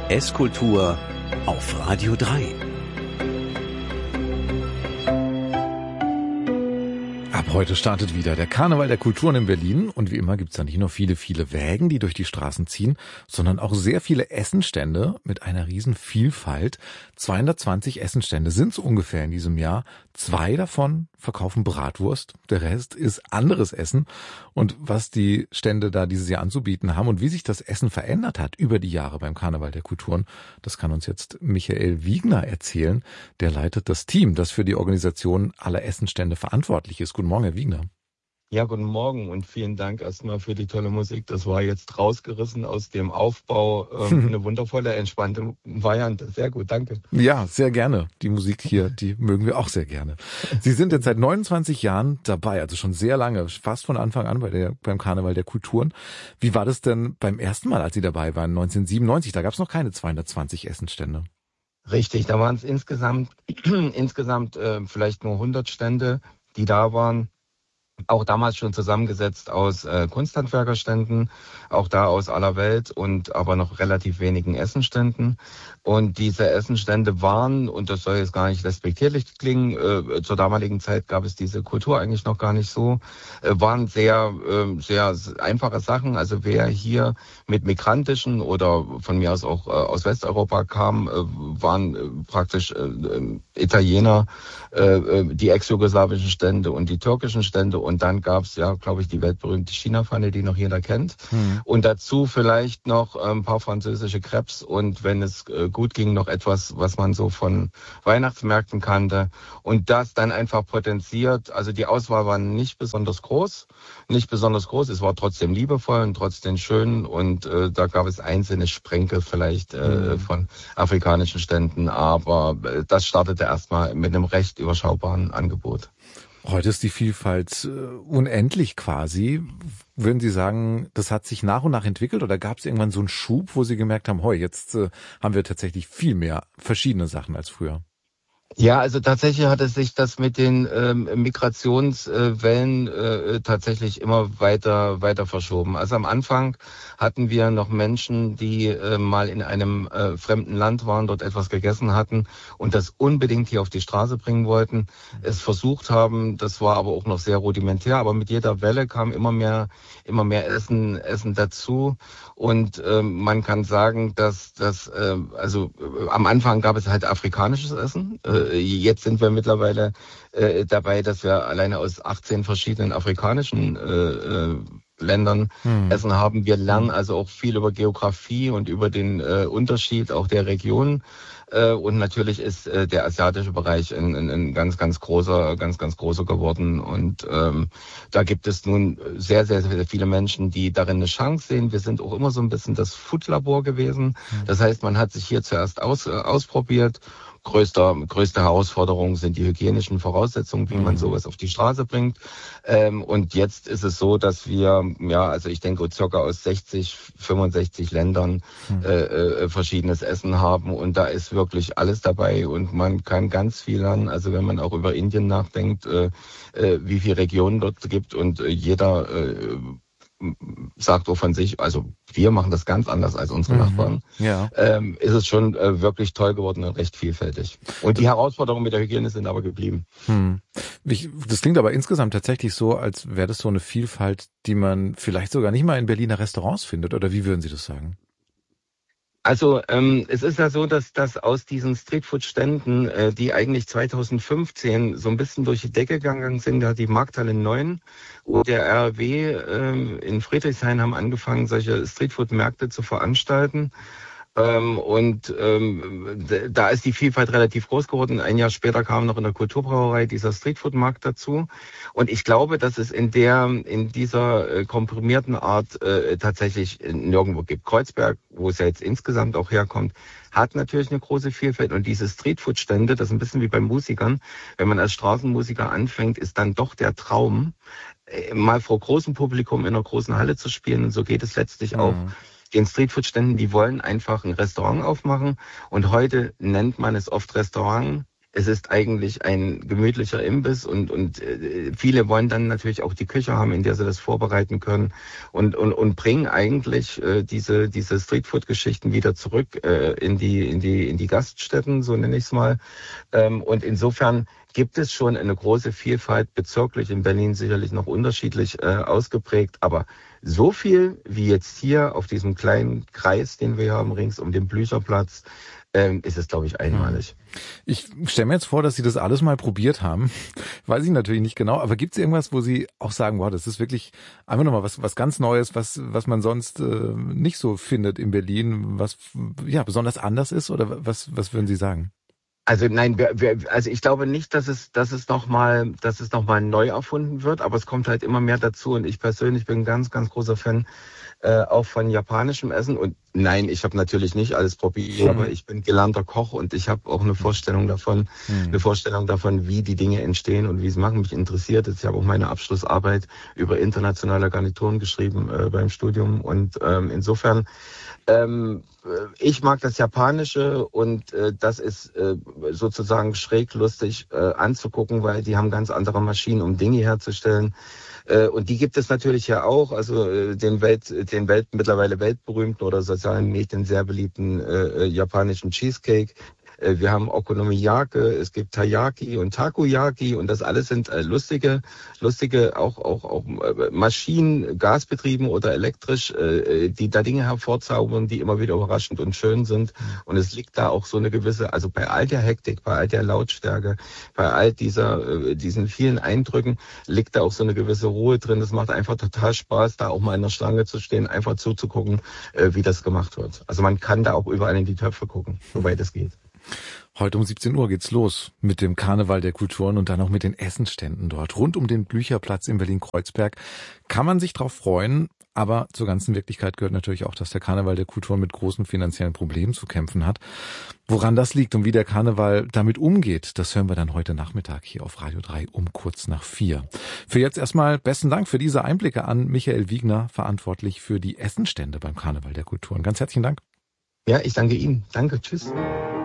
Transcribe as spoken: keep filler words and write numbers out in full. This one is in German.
Esskultur auf Radio drei. Ab heute startet wieder der Karneval der Kulturen in Berlin und wie immer gibt's da nicht nur viele, viele Wägen, die durch die Straßen ziehen, sondern auch sehr viele Essenstände mit einer riesen Vielfalt. zweihundertzwanzig Essenstände sind es ungefähr in diesem Jahr. Zwei davon verkaufen Bratwurst, der Rest ist anderes Essen. Und was die Stände da dieses Jahr anzubieten haben und wie sich das Essen verändert hat über die Jahre beim Karneval der Kulturen, das kann uns jetzt Michael Wiegner erzählen. Der leitet das Team, das für die Organisation aller Essenstände verantwortlich ist. Guten Morgen, Herr Wiegner. Ja, guten Morgen und vielen Dank erstmal für die tolle Musik. Das war jetzt rausgerissen aus dem Aufbau. Ähm, eine wundervolle, entspannte Variante. Sehr gut, danke. Ja, sehr gerne. Die Musik hier, die mögen wir auch sehr gerne. Sie sind jetzt seit neunundzwanzig Jahren dabei, also schon sehr lange, fast von Anfang an bei der, beim Karneval der Kulturen. Wie war das denn beim ersten Mal, als Sie dabei waren, neunzehnhundertsiebenundneunzig? Da gab es noch keine zweihundertzwanzig Essenstände. Richtig, da waren es insgesamt, insgesamt äh, vielleicht nur hundert Stände, die da waren. Auch damals schon zusammengesetzt aus äh, Kunsthandwerkerständen, auch da aus aller Welt und aber noch relativ wenigen Essenständen. Und diese Essenstände waren, und das soll jetzt gar nicht respektierlich klingen, äh, zur damaligen Zeit gab es diese Kultur eigentlich noch gar nicht so, äh, waren sehr, äh, sehr einfache Sachen. Also wer hier mit migrantischen oder von mir aus auch äh, aus Westeuropa kam, äh, waren äh, praktisch äh, Italiener, äh, die ex-jugoslawischen Stände und die türkischen Stände. Und dann gab es ja, glaube ich, die weltberühmte China-Pfanne, die noch jeder kennt. Mhm. Und dazu vielleicht noch ein paar französische Crêpes und wenn es gut ging, noch etwas, was man so von Weihnachtsmärkten kannte. Und das dann einfach potenziert. Also die Auswahl war nicht besonders groß. Nicht besonders groß. Es war trotzdem liebevoll und trotzdem schön. Und äh, da gab es einzelne Sprenkel vielleicht äh, mhm. von afrikanischen Ständen. Aber äh, das startete erstmal mit einem recht überschaubaren Angebot. Heute ist die Vielfalt äh, unendlich quasi. Würden Sie sagen, das hat sich nach und nach entwickelt oder gab es irgendwann so einen Schub, wo Sie gemerkt haben, hey, jetzt äh, haben wir tatsächlich viel mehr verschiedene Sachen als früher? Ja, also tatsächlich hatte sich das mit den ähm, Migrationswellen äh, tatsächlich immer weiter weiter verschoben. Also am Anfang hatten wir noch Menschen, die äh, mal in einem äh, fremden Land waren, dort etwas gegessen hatten und das unbedingt hier auf die Straße bringen wollten, es versucht haben. Das war aber auch noch sehr rudimentär. Aber mit jeder Welle kam immer mehr immer mehr Essen Essen dazu und äh, man kann sagen, dass das äh, also äh, am Anfang gab es halt afrikanisches Essen. Äh, Jetzt sind wir mittlerweile äh, dabei, dass wir alleine aus achtzehn verschiedenen afrikanischen äh, äh, Ländern hm. Essen haben. Wir lernen also auch viel über Geografie und über den äh, Unterschied auch der Regionen. Äh, und natürlich ist äh, der asiatische Bereich ein, ein, ein ganz, ganz großer, ganz, ganz großer geworden. Und ähm, da gibt es nun sehr, sehr, sehr viele Menschen, die darin eine Chance sehen. Wir sind auch immer so ein bisschen das Foodlabor gewesen. Hm. Das heißt, man hat sich hier zuerst aus, äh, ausprobiert. Größte, größte Herausforderung sind die hygienischen Voraussetzungen, wie mhm. man sowas auf die Straße bringt. Ähm, und jetzt ist es so, dass wir, ja, also ich denke, circa aus sechzig, fünfundsechzig Ländern mhm. äh, äh, verschiedenes Essen haben. Und da ist wirklich alles dabei und man kann ganz viel lernen. Also wenn man auch über Indien nachdenkt, äh, äh, wie viele Regionen dort gibt und äh, jeder äh, sagt auch von sich, also wir machen das ganz anders als unsere mhm, Nachbarn, ja. ähm, ist es schon äh, wirklich toll geworden und recht vielfältig. Und die Herausforderungen mit der Hygiene sind aber geblieben. Hm. Ich, das klingt aber insgesamt tatsächlich so, als wäre das so eine Vielfalt, die man vielleicht sogar nicht mal in Berliner Restaurants findet. Oder wie würden Sie das sagen? Also ähm, es ist ja so, dass das aus diesen Streetfood-Ständen, äh, die eigentlich zweitausendfünfzehn so ein bisschen durch die Decke gegangen sind, da die Markthalle neun und der R R W äh, in Friedrichshain haben angefangen, solche Streetfood-Märkte zu veranstalten. Ähm, und ähm, da ist die Vielfalt relativ groß geworden. Ein Jahr später kam noch in der Kulturbrauerei dieser Streetfood-Markt dazu. Und ich glaube, dass es in der, in dieser äh, komprimierten Art äh, tatsächlich nirgendwo gibt. Kreuzberg, wo es ja jetzt insgesamt auch herkommt, hat natürlich eine große Vielfalt. Und diese Streetfood-Stände, das ist ein bisschen wie bei Musikern. Wenn man als Straßenmusiker anfängt, ist dann doch der Traum, äh, mal vor großem Publikum in einer großen Halle zu spielen. Und so geht es letztlich mhm. auch den Streetfood-Ständen, die wollen einfach ein Restaurant aufmachen und heute nennt man es oft Restaurant, Es ist eigentlich ein gemütlicher Imbiss und, und äh, viele wollen dann natürlich auch die Küche haben, in der sie das vorbereiten können und, und, und bringen eigentlich äh, diese, diese Streetfood-Geschichten wieder zurück äh, in die, in die, in die Gaststätten, so nenne ich es mal. Ähm, und insofern gibt es schon eine große Vielfalt, bezirklich in Berlin sicherlich noch unterschiedlich äh, ausgeprägt, aber so viel wie jetzt hier auf diesem kleinen Kreis, den wir haben, rings um den Blücherplatz, ähm, ist es, glaube ich, einmalig. Ich stelle mir jetzt vor, dass Sie das alles mal probiert haben. Weiß ich natürlich nicht genau, aber gibt es irgendwas, wo Sie auch sagen, wow, das ist wirklich einfach nochmal was, was ganz Neues, was, was man sonst äh, nicht so findet in Berlin, was ja besonders anders ist, oder was, was würden Sie sagen? Also nein, wir, wir, also ich glaube nicht, dass es, dass es nochmal, dass es nochmal neu erfunden wird, aber es kommt halt immer mehr dazu und ich persönlich bin ein ganz, ganz großer Fan äh, auch von japanischem Essen und nein, ich habe natürlich nicht alles probiert, mhm. aber ich bin gelernter Koch und ich habe auch eine Vorstellung davon, mhm. eine Vorstellung davon, wie die Dinge entstehen und wie es machen. Mich interessiert es. Ich habe auch meine Abschlussarbeit über internationale Garnituren geschrieben äh, beim Studium und ähm, insofern Ähm, ich mag das Japanische und äh, das ist äh, sozusagen schräg lustig äh, anzugucken, weil die haben ganz andere Maschinen, um Dinge herzustellen. Äh, und die gibt es natürlich ja auch, also äh, den Welt, den Welt mittlerweile weltberühmten oder sozialen Medien sehr beliebten äh, japanischen Cheesecake. Wir haben Okonomiyaki, es gibt Taiyaki und Takoyaki und das alles sind äh, lustige, lustige auch auch auch äh, Maschinen, gasbetrieben oder elektrisch, äh, die da Dinge hervorzaubern, die immer wieder überraschend und schön sind. Und es liegt da auch so eine gewisse, also bei all der Hektik, bei all der Lautstärke, bei all dieser äh, diesen vielen Eindrücken liegt da auch so eine gewisse Ruhe drin. Das macht einfach total Spaß, da auch mal in der Schlange zu stehen, einfach zuzugucken, äh, wie das gemacht wird. Also man kann da auch überall in die Töpfe gucken, soweit es geht. Heute um siebzehn Uhr geht's los mit dem Karneval der Kulturen und dann auch mit den Essensständen dort. Rund um den Blücherplatz in Berlin-Kreuzberg kann man sich drauf freuen, aber zur ganzen Wirklichkeit gehört natürlich auch, dass der Karneval der Kulturen mit großen finanziellen Problemen zu kämpfen hat. Woran das liegt und wie der Karneval damit umgeht, das hören wir dann heute Nachmittag hier auf Radio drei um kurz nach vier. Für jetzt erstmal besten Dank für diese Einblicke an Michael Wiegner, verantwortlich für die Essensstände beim Karneval der Kulturen. Ganz herzlichen Dank. Ja, ich danke Ihnen. Danke, tschüss.